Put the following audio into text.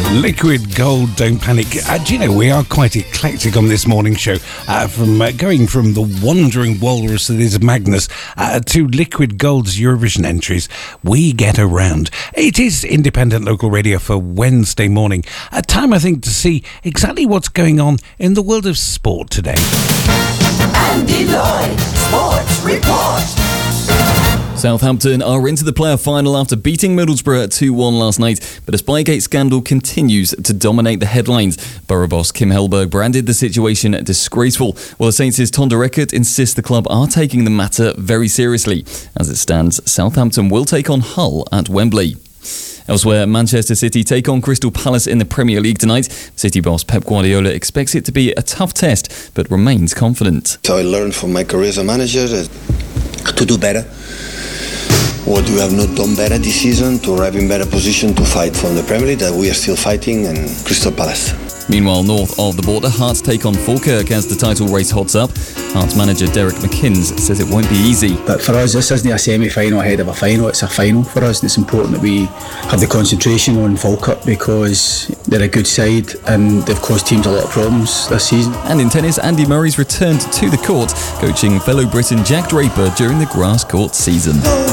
Liquid Gold, Don't Panic. Do you know, we are quite eclectic on this morning show, going from the wandering walrus that is Magnus to Liquid Gold's Eurovision entries. We get around. It is independent local radio for Wednesday morning. A time, I think, to see exactly what's going on in the world of sport today. Andy Lloyd, Sports Report. Southampton are into the playoff final after beating Middlesbrough 2-1 last night, but a Spygate scandal continues to dominate the headlines. Borough boss Kim Hellberg branded the situation disgraceful, while the Saints' Ton de Record insists the club are taking the matter very seriously. As it stands, Southampton will take on Hull at Wembley. Elsewhere, Manchester City take on Crystal Palace in the Premier League tonight. City boss Pep Guardiola expects it to be a tough test, but remains confident. So I learned from my career as a manager to do better. What we have not done better this season to arrive in better position to fight for the Premier League, that we are still fighting, and Crystal Palace. Meanwhile, north of the border, Hearts take on Falkirk as the title race hots up. Hearts manager Derek McInnes says it won't be easy. But for us, this isn't a semi-final ahead of a final, it's a final for us, and it's important that we have the concentration on Falkirk because they're a good side and they've caused teams a lot of problems this season. And in tennis, Andy Murray's returned to the court, coaching fellow Briton Jack Draper during the grass court season.